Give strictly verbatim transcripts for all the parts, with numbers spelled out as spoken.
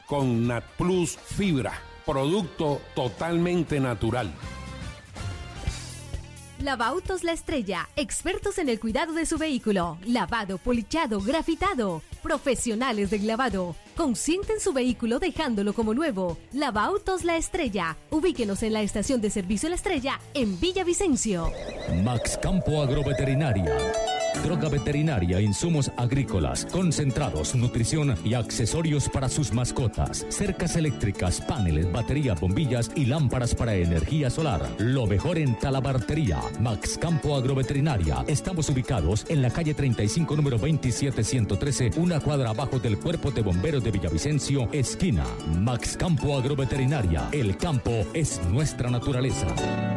con Nat Plus Fibra, producto totalmente natural. Lavautos La Estrella, expertos en el cuidado de su vehículo, lavado, polichado, grafitado, profesionales del lavado. Consienten su vehículo dejándolo como nuevo. Lavautos La Estrella, ubíquenos en la estación de servicio La Estrella en Villavicencio. Max Campo Agroveterinaria. Droga veterinaria, insumos agrícolas, concentrados, nutrición y accesorios para sus mascotas. Cercas eléctricas, paneles, baterías, bombillas y lámparas para energía solar. Lo mejor en talabartería. Max Campo Agroveterinaria. Estamos ubicados en la calle treinta y cinco, número veintisiete ciento trece, una cuadra abajo del Cuerpo de Bomberos de Villavicencio, esquina. Max Campo Agroveterinaria. El campo es nuestra naturaleza.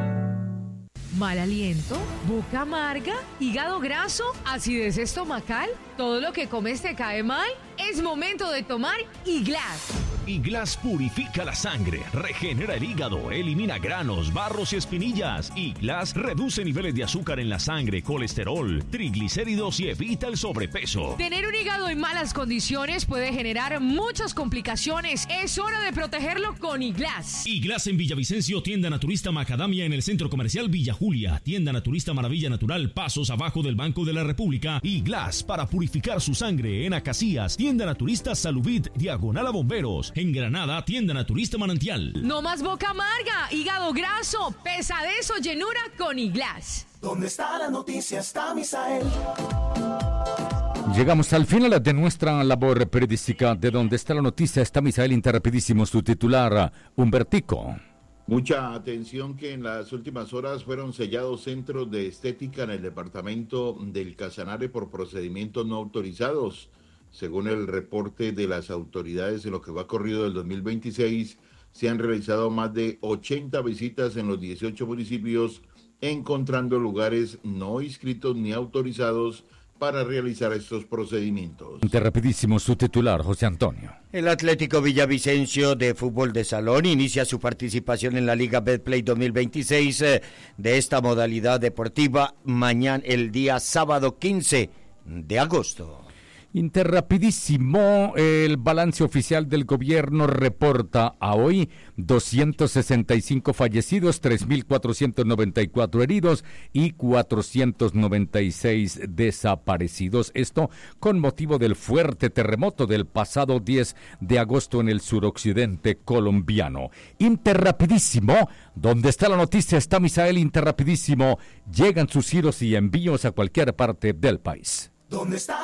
Mal aliento, boca amarga, hígado graso, acidez estomacal, todo lo que comes te cae mal. Es momento de tomar Iglas. Iglas purifica la sangre, regenera el hígado, elimina granos, barros y espinillas. Iglas reduce niveles de azúcar en la sangre, colesterol, triglicéridos y evita el sobrepeso. Tener un hígado en malas condiciones puede generar muchas complicaciones. Es hora de protegerlo con Iglas. Iglas en Villavicencio, tienda naturista Macadamia en el Centro Comercial Villa Julia, tienda naturista Maravilla Natural, pasos abajo del Banco de la República. Iglas para purificar su sangre en Acacías, tienda naturista Salubit, diagonal a Bomberos. En Granada, tienda naturista Manantial. No más boca amarga, hígado graso, pesadez o llenura con Iglas. ¿Dónde está la noticia? Está Misael. Llegamos al final de nuestra labor periodística. De donde está la noticia está Misael Interrapidísimo, su titular, Humbertico. Mucha atención que en las últimas horas fueron sellados centros de estética en el departamento del Casanare por procedimientos no autorizados. Según el reporte de las autoridades, en lo que va corrido del dos mil veintiséis, se han realizado más de ochenta visitas en los dieciocho municipios, encontrando lugares no inscritos ni autorizados para realizar estos procedimientos. Rapidísimo, su titular, José Antonio. El Atlético Villavicencio de Fútbol de Salón inicia su participación en la Liga Betplay dos mil veintiséis eh, de esta modalidad deportiva mañana, el día sábado quince de agosto. Interrapidísimo, el balance oficial del gobierno reporta a hoy doscientos sesenta y cinco fallecidos, tres mil cuatrocientos noventa y cuatro heridos y cuatrocientos noventa y seis desaparecidos. Esto con motivo del fuerte terremoto del pasado diez de agosto en el suroccidente colombiano. Interrapidísimo, donde está la noticia está Misael Interrapidísimo. Llegan sus giros y envíos a cualquier parte del país. ¿Dónde está?